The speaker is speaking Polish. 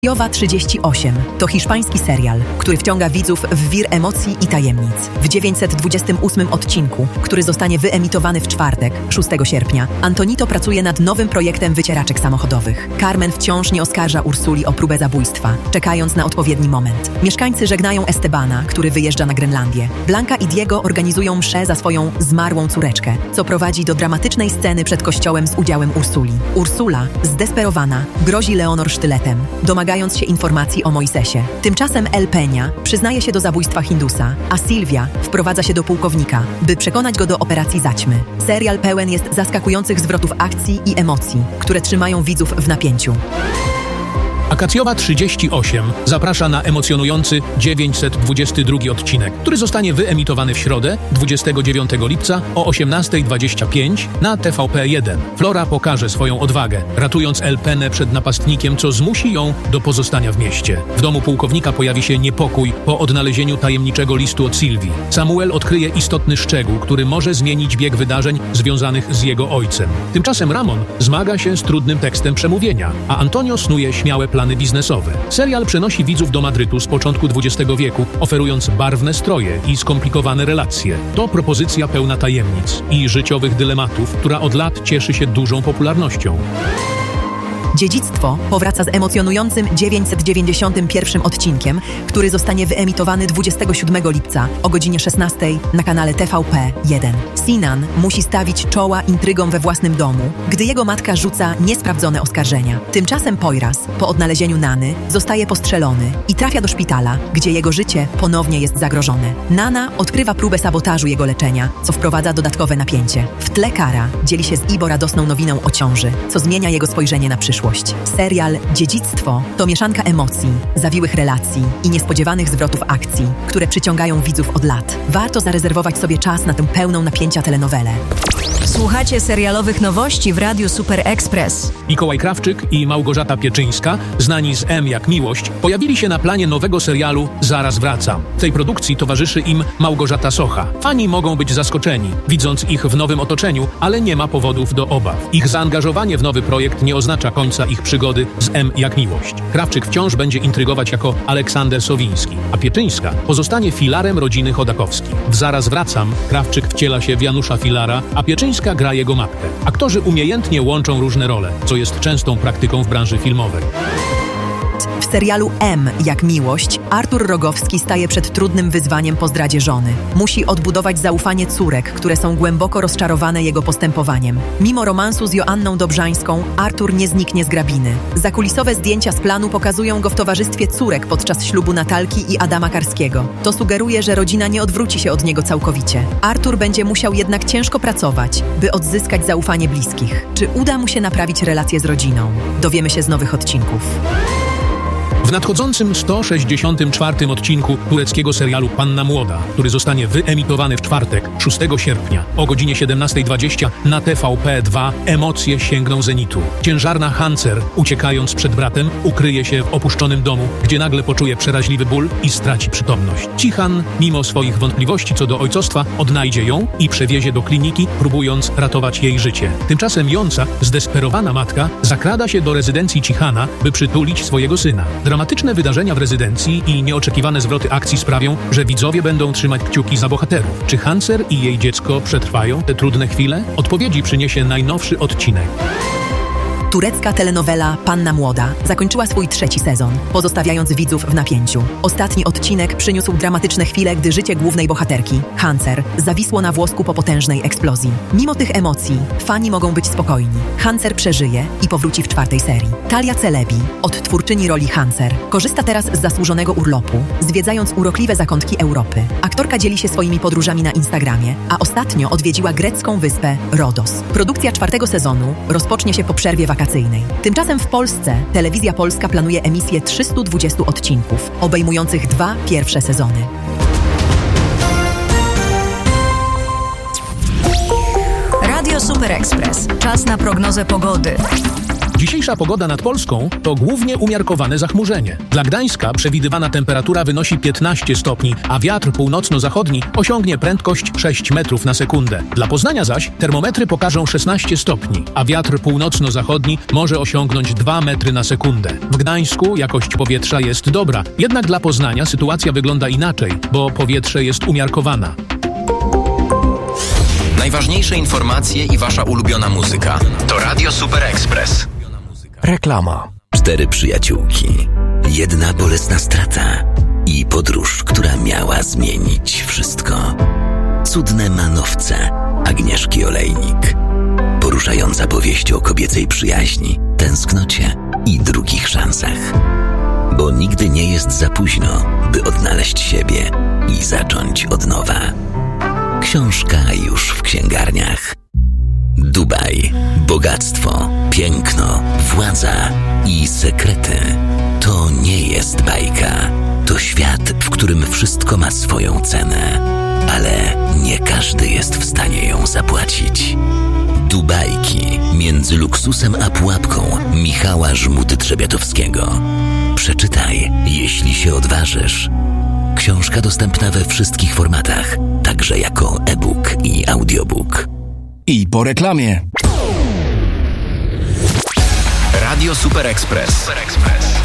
Jowa 38 to hiszpański serial, który wciąga widzów w wir emocji i tajemnic. W 928 odcinku, który zostanie wyemitowany w czwartek, 6 sierpnia, Antonito pracuje nad nowym projektem wycieraczek samochodowych. Carmen wciąż nie oskarża Ursuli o próbę zabójstwa, czekając na odpowiedni moment. Mieszkańcy żegnają Estebana, który wyjeżdża na Grenlandię. Blanka i Diego organizują mszę za swoją zmarłą córeczkę, co prowadzi do dramatycznej sceny przed kościołem z udziałem Ursuli. Ursula, zdesperowana, grozi Leonor sztyletem, domagając się informacji o Moisesie. Tymczasem El Peña przyznaje się do zabójstwa Hindusa, a Silvia wprowadza się do pułkownika, by przekonać go do operacji zaćmy. Serial pełen jest zaskakujących zwrotów akcji i emocji, które trzymają widzów w napięciu. Akacjowa 38 zaprasza na emocjonujący 922 odcinek, który zostanie wyemitowany w środę 29 lipca o 18:25 na TVP1. Flora pokaże swoją odwagę, ratując El Penę przed napastnikiem, co zmusi ją do pozostania w mieście. W domu pułkownika pojawi się niepokój po odnalezieniu tajemniczego listu od Silvii. Samuel odkryje istotny szczegół, który może zmienić bieg wydarzeń związanych z jego ojcem. Tymczasem Ramon zmaga się z trudnym tekstem przemówienia, a Antonio snuje śmiałe plany biznesowe. Serial przenosi widzów do Madrytu z początku XX wieku, oferując barwne stroje i skomplikowane relacje. To propozycja pełna tajemnic i życiowych dylematów, która od lat cieszy się dużą popularnością. Dziedzictwo powraca z emocjonującym 991 odcinkiem, który zostanie wyemitowany 27 lipca o godzinie 16 na kanale TVP1. Sinan musi stawić czoła intrygom we własnym domu, gdy jego matka rzuca niesprawdzone oskarżenia. Tymczasem Poyraz, po odnalezieniu Nany, zostaje postrzelony i trafia do szpitala, gdzie jego życie ponownie jest zagrożone. Nana odkrywa próbę sabotażu jego leczenia, co wprowadza dodatkowe napięcie. W tle Kara dzieli się z Ibo radosną nowiną o ciąży, co zmienia jego spojrzenie na przyszłość. Serial Dziedzictwo to mieszanka emocji, zawiłych relacji i niespodziewanych zwrotów akcji, które przyciągają widzów od lat. Warto zarezerwować sobie czas na tę pełną napięcia telenowelę. Słuchacie serialowych nowości w Radiu Super Express. Mikołaj Krawczyk i Małgorzata Pieczyńska, znani z M jak Miłość, pojawili się na planie nowego serialu Zaraz wracam. W tej produkcji towarzyszy im Małgorzata Socha. Fani mogą być zaskoczeni, widząc ich w nowym otoczeniu, ale nie ma powodów do obaw. Ich zaangażowanie w nowy projekt nie oznacza końca ich przygody z M jak Miłość. Krawczyk wciąż będzie intrygować jako Aleksander Sowiński, a Pieczyńska pozostanie filarem rodziny Chodakowskich. W Zaraz wracam Krawczyk wciela się w Janusza Filara, a Pieczyńska gra jego matkę. Aktorzy umiejętnie łączą różne role, co jest częstą praktyką w branży filmowej. W serialu M jak Miłość Artur Rogowski staje przed trudnym wyzwaniem po zdradzie żony. Musi odbudować zaufanie córek, które są głęboko rozczarowane jego postępowaniem. Mimo romansu z Joanną Dobrzańską, Artur nie zniknie z grabiny. Zakulisowe zdjęcia z planu pokazują go w towarzystwie córek podczas ślubu Natalki i Adama Karskiego. To sugeruje, że rodzina nie odwróci się od niego całkowicie. Artur będzie musiał jednak ciężko pracować, by odzyskać zaufanie bliskich. Czy uda mu się naprawić relacje z rodziną? Dowiemy się z nowych odcinków. W nadchodzącym 164 odcinku tureckiego serialu Panna Młoda, który zostanie wyemitowany w czwartek, 6 sierpnia o godzinie 17:20 na TVP2, emocje sięgną zenitu. Ciężarna Hancer, uciekając przed bratem, ukryje się w opuszczonym domu, gdzie nagle poczuje przeraźliwy ból i straci przytomność. Cihan, mimo swoich wątpliwości co do ojcostwa, odnajdzie ją i przewiezie do kliniki, próbując ratować jej życie. Tymczasem Jonca, zdesperowana matka, zakrada się do rezydencji Cihana, by przytulić swojego syna. Dramatyczne wydarzenia w rezydencji i nieoczekiwane zwroty akcji sprawią, że widzowie będą trzymać kciuki za bohaterów. Czy Hancer i jej dziecko przetrwają te trudne chwile? Odpowiedzi przyniesie najnowszy odcinek. Turecka telenowela Panna Młoda zakończyła swój 3. sezon, pozostawiając widzów w napięciu. Ostatni odcinek przyniósł dramatyczne chwile, gdy życie głównej bohaterki, Hancer, zawisło na włosku po potężnej eksplozji. Mimo tych emocji, fani mogą być spokojni. Hancer przeżyje i powróci w 4. serii. Talia Celebi, odtwórczyni roli Hancer, korzysta teraz z zasłużonego urlopu, zwiedzając urokliwe zakątki Europy. Aktorka dzieli się swoimi podróżami na Instagramie, a ostatnio odwiedziła grecką wyspę Rodos. Produkcja 4. sezonu rozpocznie się po przerwie wakacyjnej. Tymczasem w Polsce Telewizja Polska planuje emisję 320 odcinków, obejmujących 2 pierwsze sezony. Radio Super Express. Czas na prognozę pogody. Dzisiejsza pogoda nad Polską to głównie umiarkowane zachmurzenie. Dla Gdańska przewidywana temperatura wynosi 15 stopni, a wiatr północno-zachodni osiągnie prędkość 6 metrów na sekundę. Dla Poznania zaś termometry pokażą 16 stopni, a wiatr północno-zachodni może osiągnąć 2 metry na sekundę. W Gdańsku jakość powietrza jest dobra, jednak dla Poznania sytuacja wygląda inaczej, bo powietrze jest umiarkowana. Najważniejsze informacje i wasza ulubiona muzyka to Radio Super Express. Reklama. 4 przyjaciółki, 1 bolesna strata i podróż, która miała zmienić wszystko. Cudne manowce Agnieszki Olejnik. Poruszająca powieść o kobiecej przyjaźni, tęsknocie i drugich szansach. Bo nigdy nie jest za późno, by odnaleźć siebie i zacząć od nowa. Książka już w księgarniach. Dubaj. Bogactwo, piękno, władza i sekrety. To nie jest bajka. To świat, w którym wszystko ma swoją cenę. Ale nie każdy jest w stanie ją zapłacić. Dubajki między luksusem a pułapką Michała Żmudy-Trzebiatowskiego. Przeczytaj, jeśli się odważysz. Książka dostępna we wszystkich formatach, także jako e-book i audiobook. I po reklamie. Radio Super Express.